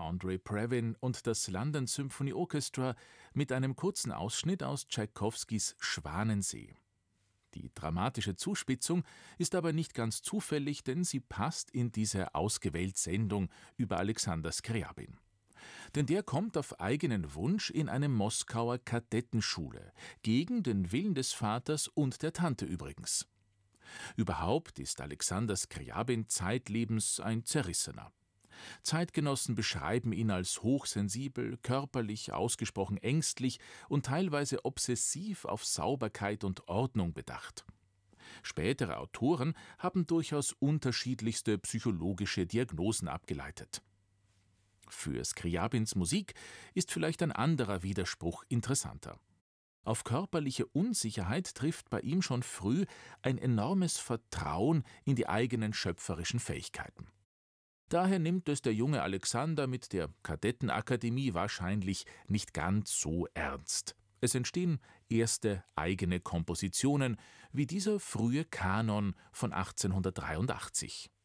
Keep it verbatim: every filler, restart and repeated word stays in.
Andre Previn und das London Symphony Orchestra mit einem kurzen Ausschnitt aus Tschaikowskis Schwanensee. Die dramatische Zuspitzung ist aber nicht ganz zufällig, denn sie passt in diese Ausgewählt-Sendung über Alexander Skrjabin. Denn der kommt auf eigenen Wunsch in eine Moskauer Kadettenschule, gegen den Willen des Vaters und der Tante übrigens. Überhaupt ist Alexander Skrjabin zeitlebens ein Zerrissener. Zeitgenossen beschreiben ihn als hochsensibel, körperlich ausgesprochen ängstlich und teilweise obsessiv auf Sauberkeit und Ordnung bedacht. Spätere Autoren haben durchaus unterschiedlichste psychologische Diagnosen abgeleitet. Für Skrjabins Musik ist vielleicht ein anderer Widerspruch interessanter. Auf körperliche Unsicherheit trifft bei ihm schon früh ein enormes Vertrauen in die eigenen schöpferischen Fähigkeiten. Daher nimmt es der junge Alexander mit der Kadettenakademie wahrscheinlich nicht ganz so ernst. Es entstehen erste eigene Kompositionen, wie dieser frühe Kanon von achtzehnhundertdreiundachtzig.